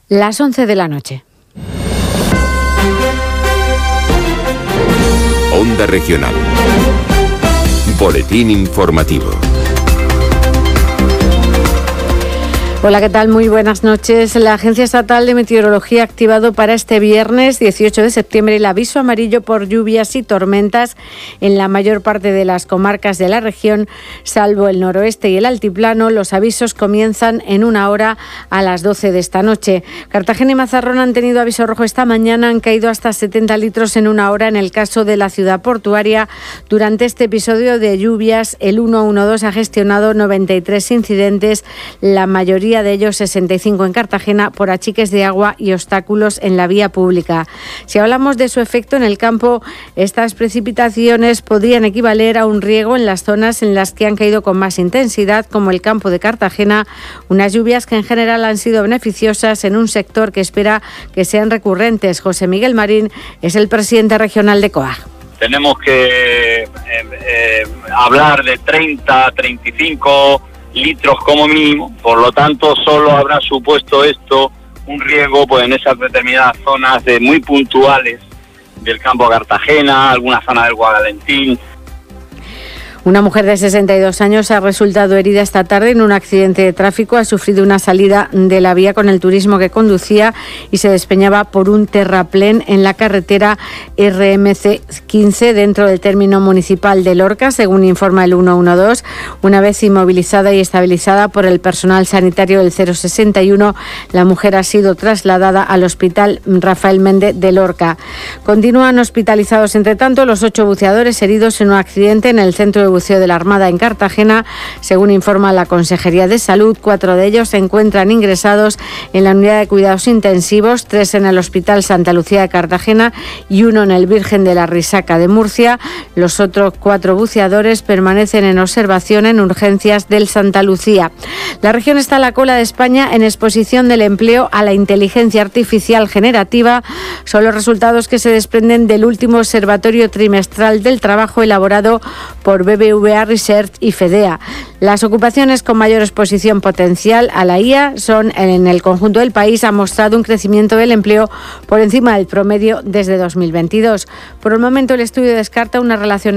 Las 11 de la noche. Onda Regional. Boletín informativo. Hola, ¿qué tal? Muy buenas noches. La Agencia Estatal de Meteorología ha activado para este viernes 18 de septiembre el aviso amarillo por lluvias y tormentas en la mayor parte de las comarcas de la región, salvo el noroeste y el altiplano. Los avisos comienzan en una hora a las 12 de esta noche. Cartagena y Mazarrón han tenido aviso rojo esta mañana, han caído hasta 70 litros en una hora en el caso de la ciudad portuaria. Durante este episodio de lluvias, el 112 ha gestionado 93 incidentes, la mayoría de ellos 65 en Cartagena, por achiques de agua y obstáculos en la vía pública. Si hablamos de su efecto en el campo, estas precipitaciones podrían equivaler a un riego en las zonas en las que han caído con más intensidad, como el campo de Cartagena, unas lluvias que en general han sido beneficiosas en un sector que espera que sean recurrentes. José Miguel Marín es el presidente regional de COAG. Tenemos que hablar de 30, 35 litros como mínimo, por lo tanto solo habrá supuesto esto un riego pues en esas determinadas zonas muy puntuales del campo de Cartagena, alguna zona del Guadalentín. Una mujer de 62 años ha resultado herida esta tarde en un accidente de tráfico. Ha sufrido una salida de la vía con el turismo que conducía y se despeñaba por un terraplén en la carretera RMC 15 dentro del término municipal de Lorca, según informa el 112. Una vez inmovilizada y estabilizada por el personal sanitario del 061, la mujer ha sido trasladada al Hospital Rafael Méndez de Lorca. Continúan hospitalizados, entre tanto, los 8 buceadores heridos en un accidente en el centro de buceo de la Armada en Cartagena. Según informa la Consejería de Salud, 4 de ellos se encuentran ingresados en la unidad de cuidados intensivos, 3 en el Hospital Santa Lucía de Cartagena y 1 en el Virgen de la Risaca de Murcia. Los otros 4 buceadores permanecen en observación en urgencias del Santa Lucía. La región está a la cola de España en exposición del empleo a la inteligencia artificial generativa. Son los resultados que se desprenden del último observatorio trimestral del trabajo elaborado por BBVA Research y FEDEA. Las ocupaciones con mayor exposición potencial a la IA son en el conjunto del país. Ha mostrado un crecimiento del empleo por encima del promedio desde 2022. Por el momento, el estudio descarta una relación